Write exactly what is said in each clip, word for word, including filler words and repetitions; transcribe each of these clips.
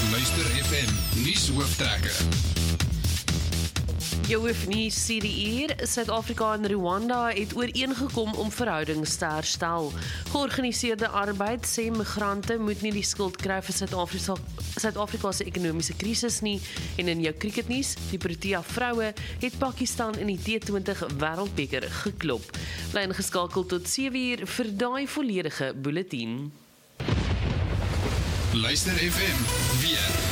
Luister F M, nuus hooftrekke. Jou hoofnuus sê die uur, Suid-Afrika en Rwanda het ooreengekom om verhoudings te herstel. Georganiseerde arbeid sê migrante moet nie die skuld kry vir Suid-Afrika Suid-Afrika se ekonomiese krisis nie. En in jou cricketnuus, die Protea vroue het Pakistan in die T twintig wêreldbeker geklop. Bly ingeskakel tot sewe uur vir daai volledige bulletin. Luister F M, weer.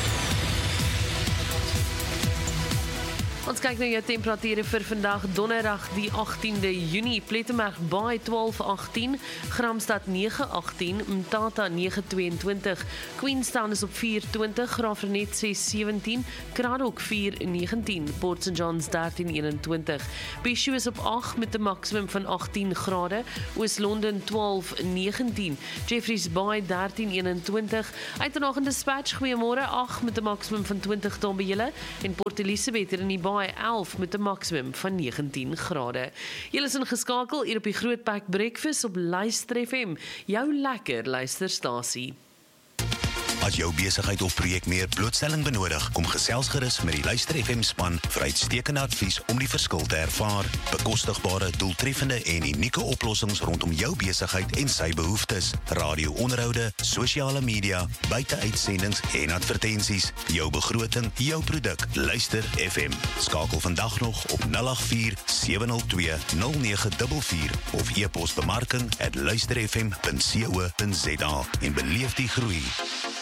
Ons kyk na jou temperature vir vandag donderdag die agtiende Junie. Plettenberg Baai twaalf agtien, Gramstad nege agtien, Mthatha nege tweeëntwintig, Queenstown is op vier twintig, Graafrenet ses sewentien, Kraddock vier negentien, Port Saint Johns dertien eenentwintig, Bishop is op agt met 'n maksimum van agttien grade, Oos-London twaalf negentien, Jeffreys Bay dertien eenentwintig, Uitenhage en Dispatch goeiemôre agt met 'n maksimum van twintig daar by julle en Port Elizabeth hier in die Baai elf met 'n maksimum van negentien grade. Julle is ingeskakel hier op die Groot Pack Breakfast op Luister F M, jou lekker luisterstasie. As jou besigheid of projek meer blootstelling benodig, kom gesels gerus met die Luister F M span vir uitstekende advies om die verskil te ervaar. Bekostigbare, doeltreffende en unieke oplossings rondom jou besigheid en sy behoeftes. Radio-onderhoude, sosiale media, buiteuitsendings en advertensies. Jou begroting, jou produk. Luister F M. Skakel vandag nog op nul agt vier sewe nul twee nul nege vier vier of e-pos bemarking at luisterfm punt co punt za en beleef die groei.